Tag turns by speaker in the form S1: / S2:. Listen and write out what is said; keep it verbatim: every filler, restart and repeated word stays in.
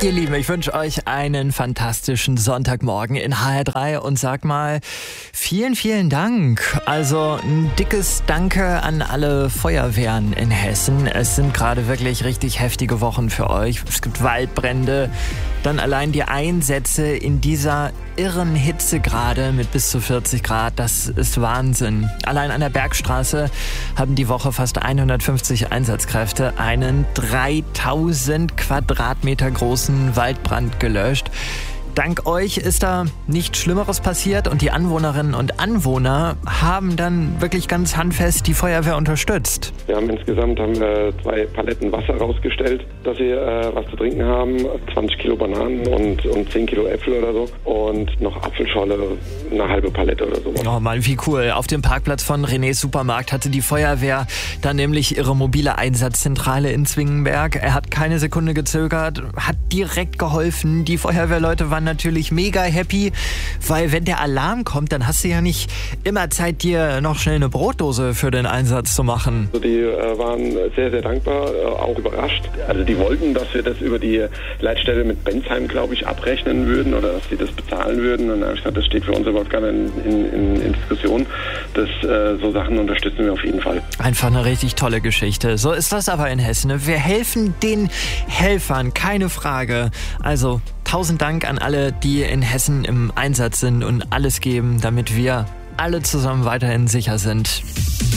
S1: Ihr Lieben, ich wünsche euch einen fantastischen Sonntagmorgen in H R drei und sag mal vielen, vielen Dank. Also ein dickes Danke an alle Feuerwehren in Hessen. Es sind gerade wirklich richtig heftige Wochen für euch. Es gibt Waldbrände, dann allein die Einsätze in dieser irren Hitze gerade mit bis zu vierzig Grad. Das ist Wahnsinn. Allein an der Bergstraße haben die Woche fast hundertfünfzig Einsatzkräfte einen dreitausend Quadratmeter großen Waldbrand gelöscht. Dank euch ist da nichts Schlimmeres passiert und die Anwohnerinnen und Anwohner haben dann wirklich ganz handfest die Feuerwehr unterstützt.
S2: Wir haben insgesamt haben wir zwei Paletten Wasser rausgestellt, dass sie äh, was zu trinken haben, zwanzig Kilo Bananen und, und zehn Kilo Äpfel oder so und noch Apfelscholle, eine halbe Palette oder so.
S1: Oh Mann, wie cool. Auf dem Parkplatz von Renés Supermarkt hatte die Feuerwehr dann nämlich ihre mobile Einsatzzentrale in Zwingenberg. Er hat keine Sekunde gezögert, hat direkt geholfen. Die Feuerwehrleute waren natürlich mega happy, weil wenn der Alarm kommt, dann hast du ja nicht immer Zeit, dir noch schnell eine Brotdose für den Einsatz zu machen.
S2: Also die äh, waren sehr, sehr dankbar, äh, auch überrascht. Also die wollten, dass wir das über die Leitstelle mit Bensheim, glaube ich, abrechnen würden oder dass sie das bezahlen würden. Und dann habe ich gesagt, das steht für uns überhaupt gar nicht in, in, in Diskussion. Das, äh, so Sachen unterstützen wir auf jeden Fall.
S1: Einfach eine richtig tolle Geschichte. So ist das aber in Hessen. Wir helfen den Helfern, keine Frage. Also tausend Dank an alle, die in Hessen im Einsatz sind und alles geben, damit wir alle zusammen weiterhin sicher sind.